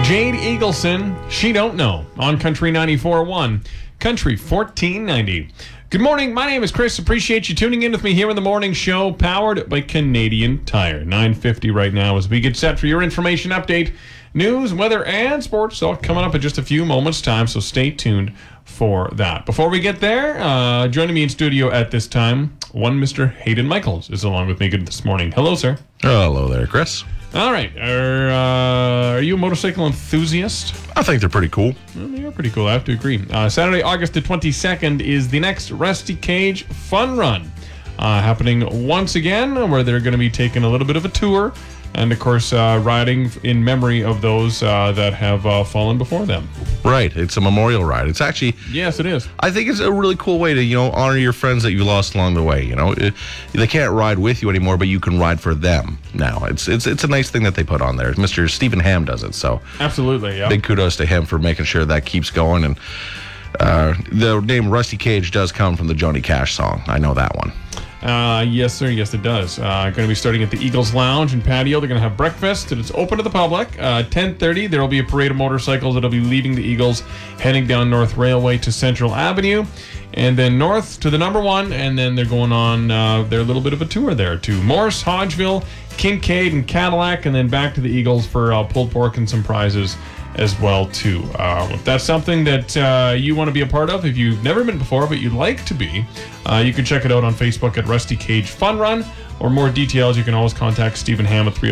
Jade Eagleson, She Don't Know, on Country 94.1, Country 1490. Good morning, my name is Chris. Appreciate you tuning in with me here in the morning show, powered by Canadian Tire. 9:50 right now as we get set for your information update. News, weather, and sports all coming up in just a few moments' time, so stay tuned for that. Before we get there, joining me in studio at this time, one Mr. Hayden Michaels is along with me this morning. Hello, sir. Hello there, Chris. All right. Are you a motorcycle enthusiast? I think they're pretty cool. Well, they are pretty cool, I have to agree. Saturday, August the 22nd is the next Rusty Cage Fun Run. Happening once again, where they're going to be taking a little bit of a tour. And, of course, riding in memory of those that have fallen before them. Right. It's a memorial ride. It's actually... Yes, it is. I think it's a really cool way to, honor your friends that you lost along the way, They can't ride with you anymore, but you can ride for them now. It's a nice thing that they put on there. Mr. Stephen Ham does it, so... Absolutely, yeah. Big kudos to him for making sure that keeps going. And the name Rusty Cage does come from the Johnny Cash song. I know that one. Yes, sir. Yes, it does. Going to be starting at the Eagles Lounge and Patio. They're going to have breakfast, and it's open to the public. 10:30, there will be a parade of motorcycles that'll be leaving the Eagles, heading down North Railway to Central Avenue, and then north to the number one, and then they're going on their little bit of a tour there to Morse, Hodgeville, Kincaid, and Cadillac, and then back to the Eagles for pulled pork and some prizes as well, too. If that's something that you want to be a part of, if you've never been before but you'd like to be, you can check it out on Facebook at Rusty Cage Fun Run. Or more details, you can always contact Stephen Ham at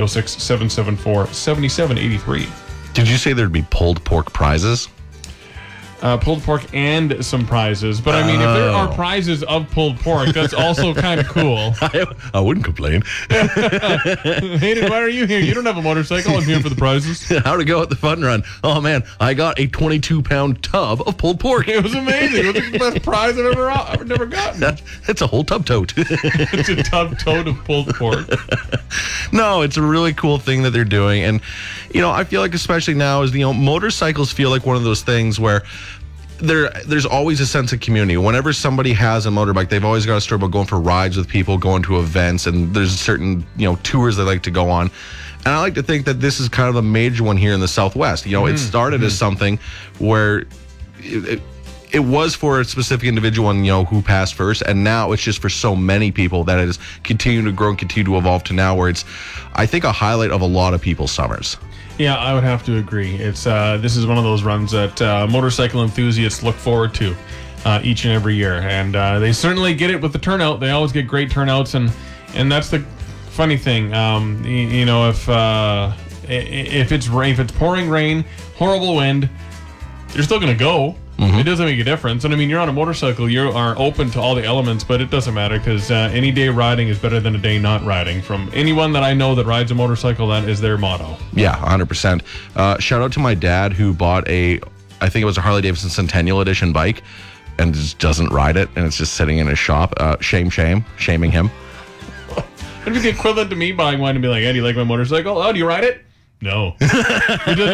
306-774-7783. Did you say there'd be pulled pork prizes? Pulled pork and some prizes. But, I mean, if there are prizes of pulled pork, that's also kind of cool. I wouldn't complain. Hayden, why are you here? You don't have a motorcycle. I'm here for the prizes. How'd it go at the fun run? Oh, man, I got a 22-pound tub of pulled pork. It was amazing. It was the best prize I've never gotten. It's a whole tub tote. It's a tub tote of pulled pork. No, it's a really cool thing that they're doing. And, I feel like especially now is, motorcycles feel like one of those things where there's always a sense of community. Whenever somebody has a motorbike, they've always got a story about going for rides with people, going to events, and there's certain, tours they like to go on. And I like to think that this is kind of a major one here in the Southwest. It started as something where it was for a specific individual and, who passed first, and now it's just for so many people that it has continued to grow and continue to evolve to now where it's, I think, a highlight of a lot of people's summers. Yeah, I would have to agree. It's this is one of those runs that motorcycle enthusiasts look forward to each and every year, and they certainly get it with the turnout. They always get great turnouts, and that's the funny thing. If it's pouring rain, horrible wind, you're still going to go. Mm-hmm. It doesn't make a difference. And I mean, you're on a motorcycle, you are open to all the elements, but it doesn't matter because any day riding is better than a day not riding. From anyone that I know that rides a motorcycle, that is their motto. Yeah, 100%. Shout out to my dad who bought I think it was a Harley-Davidson Centennial Edition bike and just doesn't ride it, and it's just sitting in his shop. Shaming him. It'd be the equivalent to me buying one and be like, hey, do you like my motorcycle? Oh, do you ride it? No.